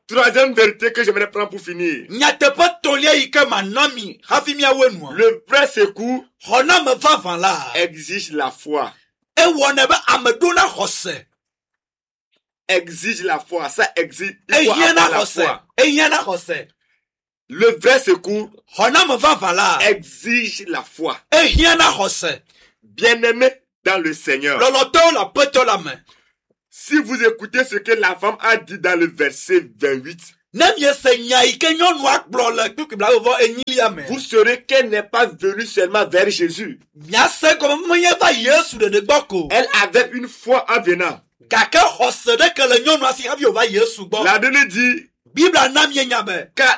Troisième vérité que j'aimerais prendre pour finir. Le vrai secours exige la foi. Exige la foi. Ça exige la foi. Le vrai secours exige la foi. Bien-aimé dans le Seigneur. Si vous écoutez ce que la femme a dit dans le verset 28, vous saurez qu'elle n'est pas venue seulement vers Jésus. Elle avait une foi en venant. La Bible dit, car